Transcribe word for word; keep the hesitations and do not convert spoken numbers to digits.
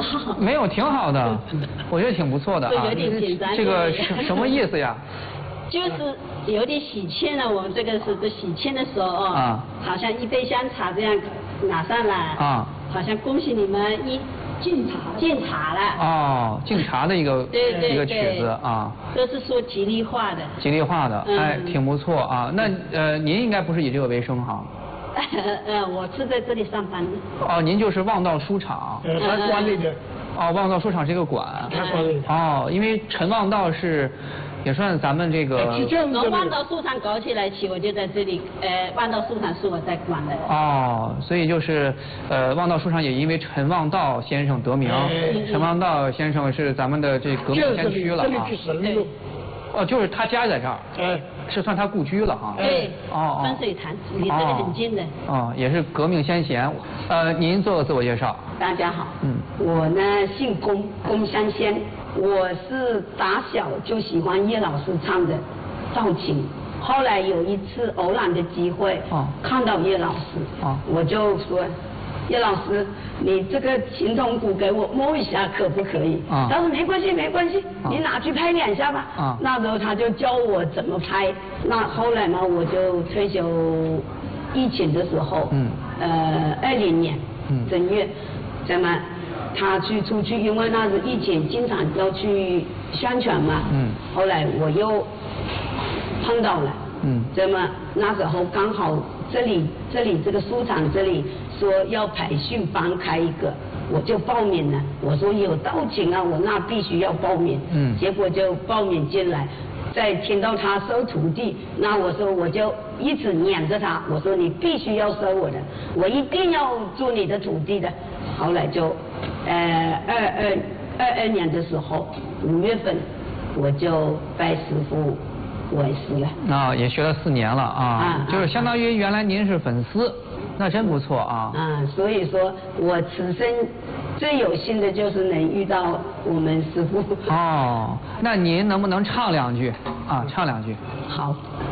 好。 没有，挺好的，我觉得挺不错的啊。 有点紧张。 这个什什么意思呀？ 就是有点喜庆了，我们这个是这喜庆的时候哦，啊，好像一杯香茶这样拿上来啊，好像恭喜你们一敬茶敬茶了。哦， 敬茶的一个对对对一个曲子啊。 都是说吉利话的。 吉利话的，哎，挺不错啊。那呃，您应该不是以这个为生哈？ 呃，我是在这里上班的。 哦，您就是望道书场。 呃，他管理的。 哦，望道书场是一个馆。 他管理的。 哦，因为陈望道是。也算咱们这个。 从望道书场搞起来起，我就在这里。呃，望道书场是我在管的。 哦，所以就是，呃，望道书场也因为陈望道先生得名。陈望道先生是咱们的这革命先驱了啊。 对。 哦，就是他家在这儿。哎。是算他故居了哈。 对。哦哦。分水潭离这里很近的。 哦，也是革命先贤。呃，您做个自我介绍。 大家好。嗯。我呢姓龚，龚香仙。我是打小就喜欢叶老师唱的赵琴，后来有一次偶然的机会，哦，看到叶老师，哦，我就说，叶老师，你这个琴筒鼓给我摸一下可不可以？啊，他说没关系没关系，啊，你拿去拍两下吧。啊，那时候他就教我怎么拍。那后来呢，我就退休，疫情的时候，嗯，呃，二零年，嗯，正月，咱们。他去出去，因为那是疫情，经常要去宣传嘛。嗯。后来我又碰到了。嗯。这么那时候刚好这里这里这个书场这里说要培训班开一个，我就报名了。我说有道请啊，我那必须要报名。嗯。结果就报名进来，再听到他收徒弟，那我说我就一直撵着他，我说你必须要收我的，我一定要做你的徒弟的。后来就。呃，二二二二年的时候，五月份我就拜师傅为师了。 啊，也学了四年了啊，啊就是相当于原来您是粉丝，那真不错啊。 啊，所以说我此生最有幸的就是能遇到我们师傅。 哦，那您能不能唱两句啊？唱两句。 好。